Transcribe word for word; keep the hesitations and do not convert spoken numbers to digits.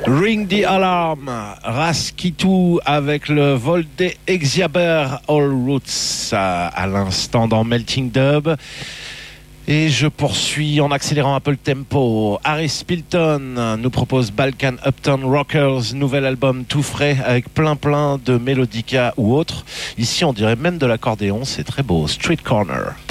Ring the Alarm, Raskitou avec le vol des Exiaber All Roots à l'instant dans Melting Dub. Et je poursuis en accélérant un peu le tempo. Harry Spilton nous propose Balkan Uptown Rockers, nouvel album tout frais avec plein plein de mélodica ou autres. Ici on dirait même de l'accordéon, c'est très beau. Street Corner.